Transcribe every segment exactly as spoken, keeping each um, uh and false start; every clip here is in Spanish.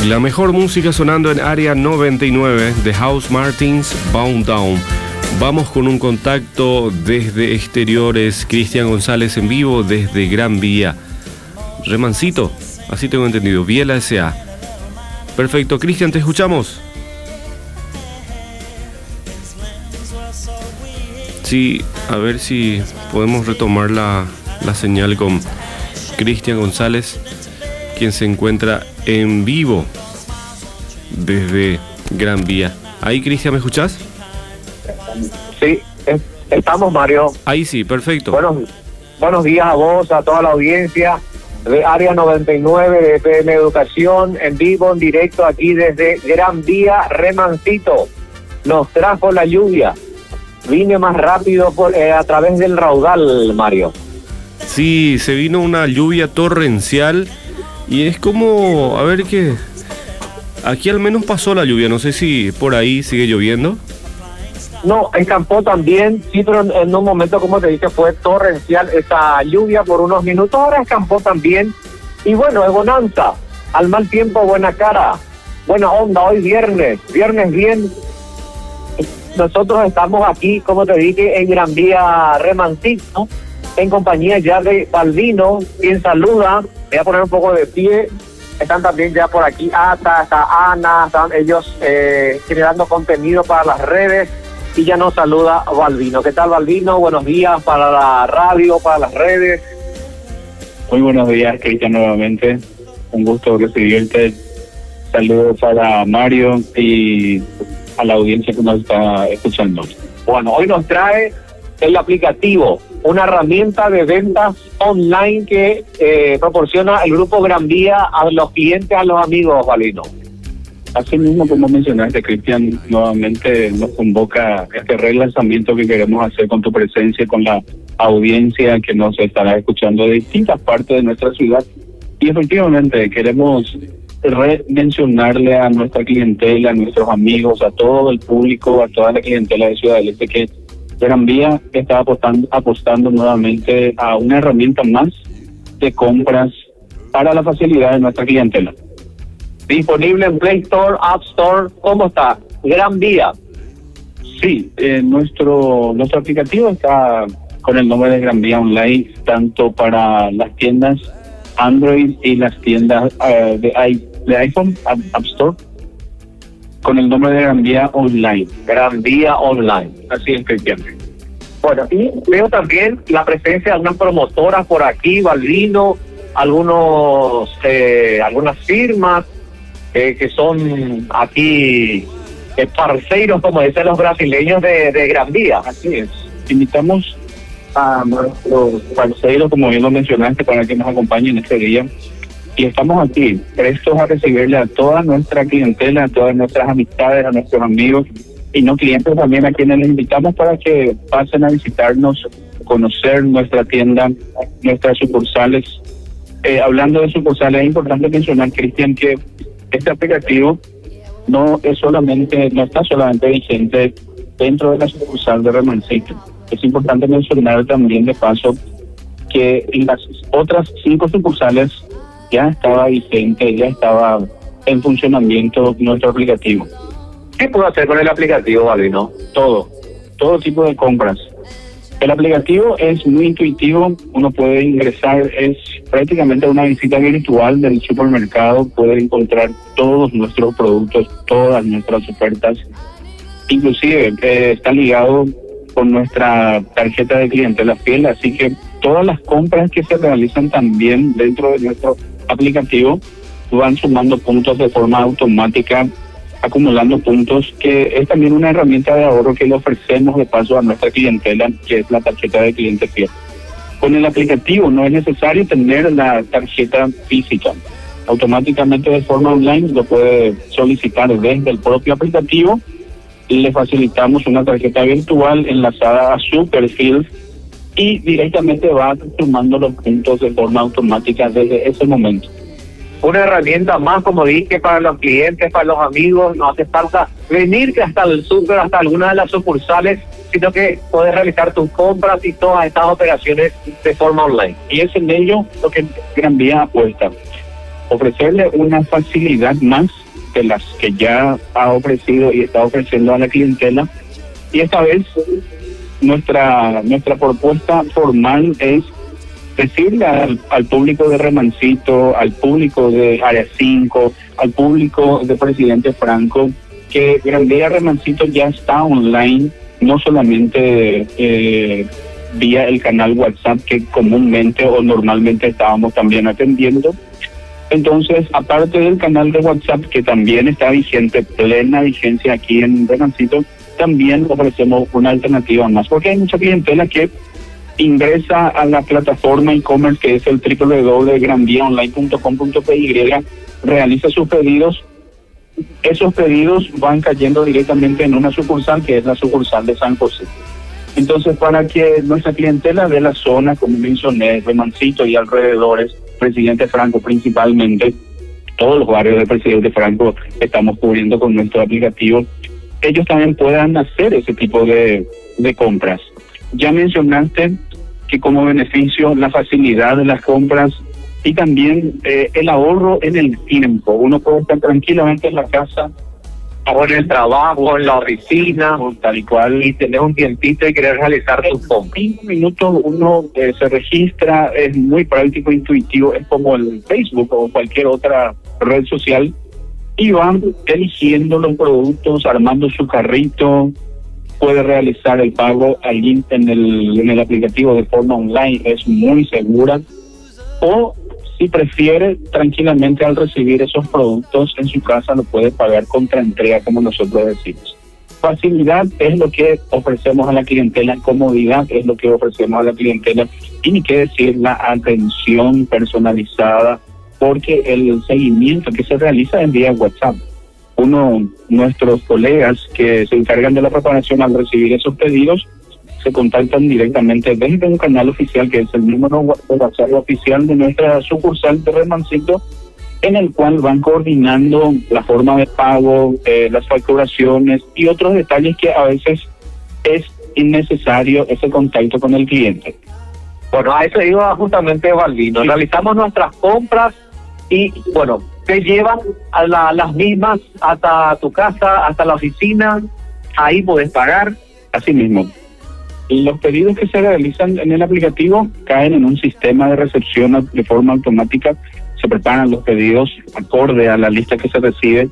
La mejor música sonando en Área noventa y nueve de House Martins, Bound Down. Vamos con un contacto desde exteriores. Cristian González en vivo desde Gran Vía. Remancito, así tengo entendido. Biela S A. Perfecto, Cristian, te escuchamos. Sí, a ver si podemos retomar la, la señal con Cristian González, quien se encuentra en vivo desde Gran Vía. Ahí, Cristian, ¿me escuchás? Sí, estamos, Mario. Ahí sí, perfecto. Buenos, buenos días a vos, a toda la audiencia de Área noventa y nueve de P M Educación, en vivo, en directo, aquí desde Gran Vía. Remancito nos trajo la lluvia. Vine más rápido por, eh, a través del raudal, Mario. Sí, se vino una lluvia torrencial y es como, a ver qué... Aquí al menos pasó la lluvia, no sé si por ahí sigue lloviendo. No, encampó también, sí, pero en, en un momento, como te dije, fue torrencial esa lluvia por unos minutos, ahora escampó también. Y bueno, es bonanza, al mal tiempo buena cara, buena onda, hoy viernes, viernes bien. Nosotros estamos aquí, como te dije, en Gran Vía Remancito, en compañía ya de Balbino, quien saluda. Voy a poner un poco de pie. Están también ya por aquí Ata, está Ana, están ellos eh, generando contenido para las redes. Y ya nos saluda Balbino. ¿Qué tal, Balbino? Buenos días para la radio, para las redes. Muy buenos días, Cristian, nuevamente. Un gusto recibirte. Saludos para Mario y a la audiencia que nos está escuchando. Bueno, hoy nos trae el aplicativo, una herramienta de ventas online que eh, proporciona el Grupo Gran Vía a los clientes, a los amigos, Balbino. Así mismo, como mencionaste, Cristian, nuevamente nos convoca este relanzamiento que queremos hacer con tu presencia, con la audiencia que nos estará escuchando de distintas partes de nuestra ciudad. Y efectivamente queremos re-mencionarle a nuestra clientela, a nuestros amigos, a todo el público, a toda la clientela de Ciudad del Este, que Gran Vía está apostando, apostando nuevamente a una herramienta más de compras para la facilidad de nuestra clientela. Disponible en Play Store, App Store, ¿cómo está? Gran Vía. Sí, eh, nuestro nuestro aplicativo está con el nombre de Gran Vía Online, tanto para las tiendas Android y las tiendas uh, de, i, de iPhone, App, App Store, con el nombre de Gran Vía Online. Gran Vía Online. Así es, Cristian. Bueno, y veo también la presencia de unas promotoras por aquí, Balbino, algunos eh, algunas firmas eh, que son aquí eh, parceiros, como dicen los brasileños, de, de Gran Vía. Así es. Invitamos a nuestros parceiros, como bien lo mencionaste, para que nos acompañen este día. Y estamos aquí, prestos a recibirle a toda nuestra clientela, a todas nuestras amistades, a nuestros amigos y no clientes también, a quienes les invitamos para que pasen a visitarnos, conocer nuestra tienda, nuestras sucursales. Eh, hablando de sucursales, es importante mencionar, Cristian, que este aplicativo no es solamente, no está solamente vigente dentro de la sucursal de Remancito. Es importante mencionar también de paso que en las otras cinco sucursales ya estaba vigente, ya estaba en funcionamiento nuestro aplicativo. ¿Qué puedo hacer con el aplicativo, Balbino? Todo, todo tipo de compras. El aplicativo es muy intuitivo, uno puede ingresar, es prácticamente una visita virtual del supermercado, puede encontrar todos nuestros productos, todas nuestras ofertas, inclusive eh, está ligado con nuestra tarjeta de clientela fiel, así que todas las compras que se realizan también dentro de nuestro aplicativo van sumando puntos de forma automática, acumulando puntos, que es también una herramienta de ahorro que le ofrecemos de paso a nuestra clientela, que es la tarjeta de cliente fiel. Con el aplicativo no es necesario tener la tarjeta física, automáticamente de forma online lo puede solicitar desde el propio aplicativo y le facilitamos una tarjeta virtual enlazada a su perfil y directamente va sumando los puntos de forma automática desde ese momento. Una herramienta más, como dije, para los clientes, para los amigos. No hace falta venir hasta el súper, hasta alguna de las sucursales, sino que puedes realizar tus compras y todas estas operaciones de forma online. Y es en ello lo que Gran Vía apuesta. ofrecerle una facilidad más de las que ya ha ofrecido y está ofreciendo a la clientela. Y esta vez nuestra nuestra propuesta formal es decirle al, al público de Remancito, al público de Área cinco, al público de Presidente Franco, que Gran Vía Remancito ya está online, no solamente eh, vía el canal WhatsApp que comúnmente o normalmente estábamos también atendiendo. Entonces, aparte del canal de WhatsApp, que también está vigente, plena vigencia aquí en Remancito, también ofrecemos una alternativa más, porque hay mucha clientela que ingresa a la plataforma e-commerce que es el doble u doble u doble u punto gran vía online punto com punto p y, realiza sus pedidos. Esos pedidos van cayendo directamente en una sucursal que es la sucursal de San José. Entonces, para que nuestra clientela de la zona, como mencioné, Remancito y alrededores, Presidente Franco principalmente, todos los barrios de Presidente Franco estamos cubriendo con nuestro aplicativo, ellos también puedan hacer ese tipo de, de compras. Ya mencionaste que como beneficio la facilidad de las compras y también eh, el ahorro en el tiempo. Uno puede estar tranquilamente en la casa o en el trabajo, en la oficina, tal y cual, y tener un tiempito y querer realizar tus compras. Cinco minutos uno eh, se registra, es muy práctico, intuitivo, es como el Facebook o cualquier otra red social, y van eligiendo los productos, armando su carrito, puede realizar el pago allí en el, en el aplicativo de forma online, es muy segura, o si prefiere, tranquilamente al recibir esos productos en su casa lo puede pagar contra entrega, como nosotros decimos. Facilidad es lo que ofrecemos a la clientela, comodidad es lo que ofrecemos a la clientela, y ni qué decir la atención personalizada, porque el seguimiento que se realiza en vía WhatsApp. Uno, nuestros colegas que se encargan de la preparación al recibir esos pedidos, se contactan directamente desde un canal oficial que es el número de WhatsApp oficial de nuestra sucursal de Remancito, en el cual van coordinando la forma de pago, eh, las facturaciones y otros detalles que a veces es innecesario ese contacto con el cliente. Bueno, a eso iba justamente Balbino. Sí. Realizamos nuestras compras y, bueno, te llevan a la, las mismas hasta tu casa, hasta la oficina, ahí puedes pagar. Así mismo. Los pedidos que se realizan en el aplicativo caen en un sistema de recepción de forma automática, se preparan los pedidos acorde a la lista que se recibe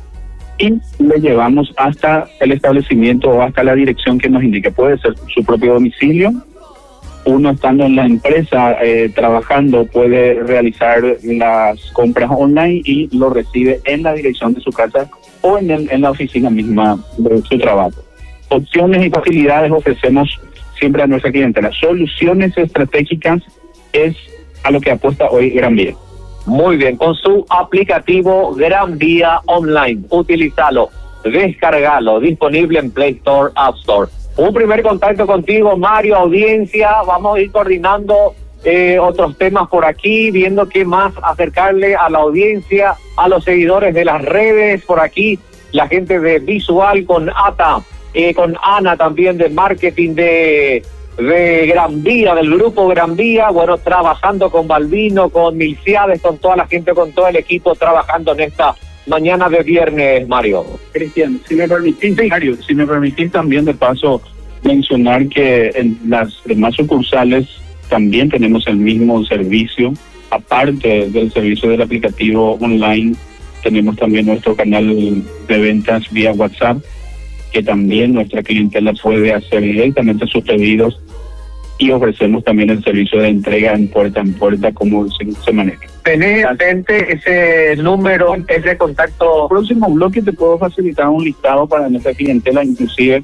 y le llevamos hasta el establecimiento o hasta la dirección que nos indique. Puede ser su propio domicilio. Uno estando en la empresa eh, trabajando puede realizar las compras online y lo recibe en la dirección de su casa o en, el, en la oficina misma de su trabajo. Opciones y facilidades ofrecemos siempre a nuestra clientela. Soluciones estratégicas es a lo que apuesta hoy Gran Vía. Muy bien, con su aplicativo Gran Vía Online, utilízalo, descargalo, disponible en Play Store, App Store. Un primer contacto contigo, Mario, audiencia, vamos a ir coordinando eh, otros temas por aquí, viendo qué más acercarle a la audiencia, a los seguidores de las redes por aquí, la gente de visual con Ata, eh, con Ana también de marketing de, de Gran Vía, del grupo Gran Vía, bueno, trabajando con Balbino, con Milciades, con toda la gente, con todo el equipo, trabajando en esta mañana de viernes, Mario. Cristian, si me permitís, sí. Mario, si me permitís también de paso mencionar que en las demás sucursales también tenemos el mismo servicio, aparte del servicio del aplicativo online, tenemos también nuestro canal de ventas vía WhatsApp, que también nuestra clientela puede hacer directamente sus pedidos, y ofrecemos también el servicio de entrega en puerta en puerta, como se, se maneja. Tenés atente ese número, ese contacto. Próximo bloque te puedo facilitar un listado para nuestra clientela inclusive,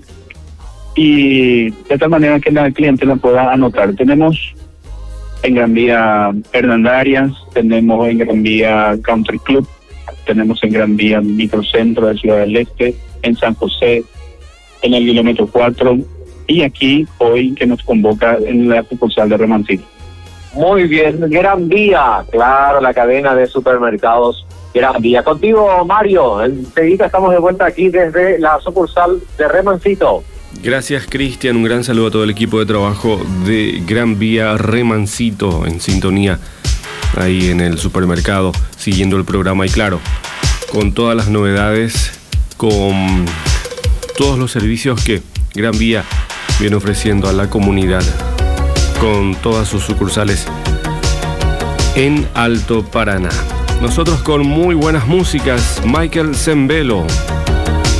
y de tal manera que la clientela pueda anotar. Tenemos en Gran Vía Hernandarias, tenemos en Gran Vía Country Club, tenemos en Gran Vía Microcentro de Ciudad del Este, en San José, en el kilómetro cuatro, y aquí hoy que nos convoca en la sucursal de Remancito. Muy bien, Gran Vía, claro, la cadena de supermercados Gran Vía. Contigo, Mario, enseguida estamos de vuelta aquí desde la sucursal de Remancito. Gracias, Cristian, un gran saludo a todo el equipo de trabajo de Gran Vía Remancito en sintonía ahí en el supermercado, siguiendo el programa y claro, con todas las novedades, con todos los servicios que Gran Vía viene ofreciendo a la comunidad, con todas sus sucursales en Alto Paraná. Nosotros con muy buenas músicas, Michael Zembello,